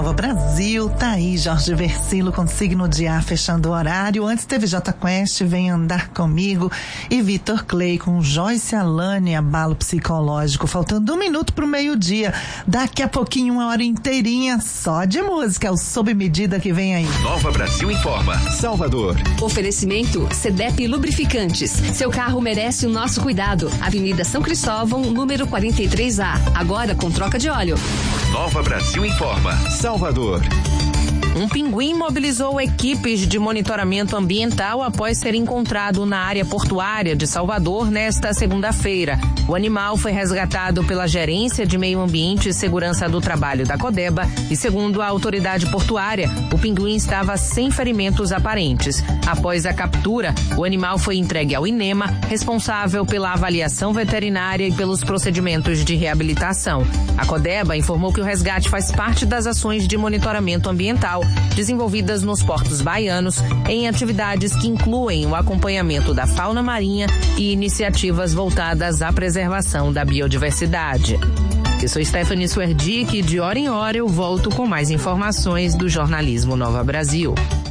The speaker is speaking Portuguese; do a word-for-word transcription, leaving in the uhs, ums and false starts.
Nova Brasil, tá aí Jorge Versilo com signo de ar fechando o horário. Antes teve J Quest, Vem Andar Comigo, e Vitor Clay com Joyce Alane, Abalo Psicológico, faltando um minuto pro meio-dia. Daqui a pouquinho, uma hora inteirinha só de música, o Sob Medida que vem aí. Nova Brasil informa. Salvador. Oferecimento Cedep Lubrificantes. Seu carro merece o nosso cuidado. Avenida São Cristóvão, número quarenta e três A. Agora com troca de óleo. Nova Brasil informa. Salvador. Um pinguim mobilizou equipes de monitoramento ambiental após ser encontrado na área portuária de Salvador nesta segunda-feira. O animal foi resgatado pela Gerência de Meio Ambiente e Segurança do Trabalho da Codeba e, segundo a autoridade portuária, o pinguim estava sem ferimentos aparentes. Após a captura, o animal foi entregue ao INEMA, responsável pela avaliação veterinária e pelos procedimentos de reabilitação. A Codeba informou que o resgate faz parte das ações de monitoramento ambiental desenvolvidas nos portos baianos em atividades que incluem o acompanhamento da fauna marinha e iniciativas voltadas à preservação da biodiversidade. Eu sou Stephanie Suerdick e de hora em hora eu volto com mais informações do jornalismo Nova Brasil.